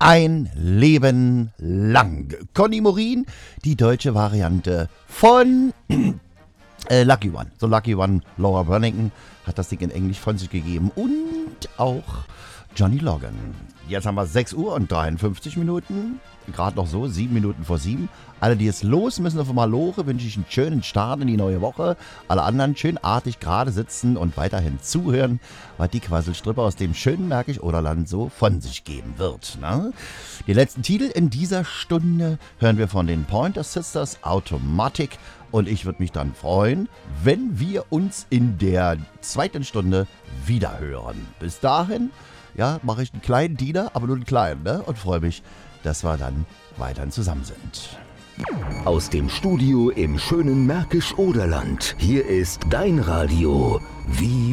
ein Leben lang. Conny Morin, die deutsche Variante von Lucky One. So Lucky One, Laura Branigan hat das Ding in Englisch von sich gegeben und auch Johnny Logan. Jetzt haben wir 6 Uhr und 53 Minuten. Gerade noch so, 7 Minuten vor 7. Alle, die jetzt los müssen auf Maloche, wünsche ich einen schönen Start in die neue Woche. Alle anderen schön artig gerade sitzen und weiterhin zuhören, was die Quasselstrippe aus dem schönen Märkisch-Oderland so von sich geben wird. Ne? Die letzten Titel in dieser Stunde hören wir von den Pointer Sisters, Automatic. Und ich würde mich dann freuen, wenn wir uns in der zweiten Stunde wieder hören. Bis dahin, ja, mache ich einen kleinen Diener, aber nur einen kleinen, ne? Und freue mich, dass wir dann weiterhin zusammen sind. Aus dem Studio im schönen Märkisch-Oderland. Hier ist dein Radio. Wie